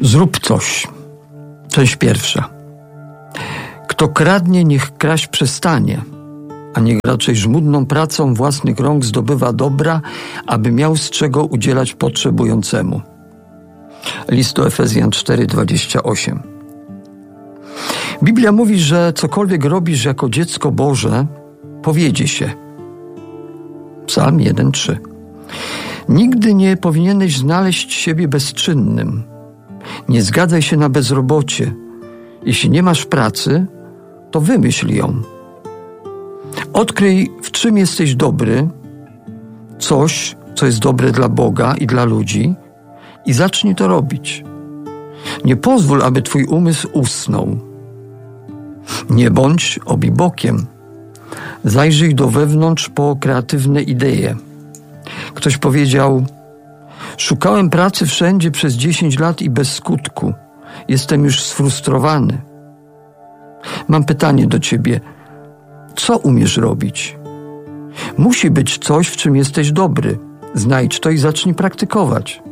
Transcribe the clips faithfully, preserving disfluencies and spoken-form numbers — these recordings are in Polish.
Zrób coś. Część pierwsza. Kto kradnie, niech kraść przestanie, a niech raczej żmudną pracą własnych rąk zdobywa dobra, aby miał z czego udzielać potrzebującemu. List do Efezjan cztery, dwadzieścia osiem. Biblia mówi, że cokolwiek robisz jako dziecko Boże, powiedzie się. Psalm jeden, trzy. Nigdy nie powinieneś znaleźć siebie bezczynnym. Nie zgadzaj się na bezrobocie. Jeśli nie masz pracy, to wymyśl ją. Odkryj, w czym jesteś dobry, coś, co jest dobre dla Boga i dla ludzi, i zacznij to robić. Nie pozwól, aby twój umysł usnął. Nie bądź obibokiem. Zajrzyj do wewnątrz po kreatywne idee. Ktoś powiedział: szukałem pracy wszędzie przez dziesięć lat i bez skutku. Jestem już sfrustrowany. Mam pytanie do ciebie. Co umiesz robić? Musi być coś, w czym jesteś dobry. Znajdź to i zacznij praktykować.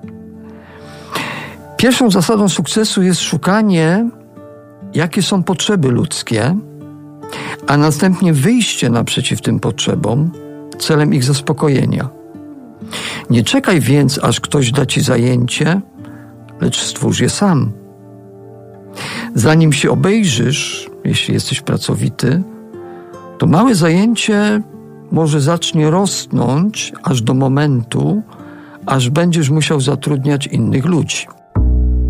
Pierwszą zasadą sukcesu jest szukanie, jakie są potrzeby ludzkie, a następnie wyjście naprzeciw tym potrzebom celem ich zaspokojenia. Nie czekaj więc, aż ktoś da ci zajęcie, lecz stwórz je sam. Zanim się obejrzysz, jeśli jesteś pracowity, to małe zajęcie może zacznie rosnąć aż do momentu, aż będziesz musiał zatrudniać innych ludzi.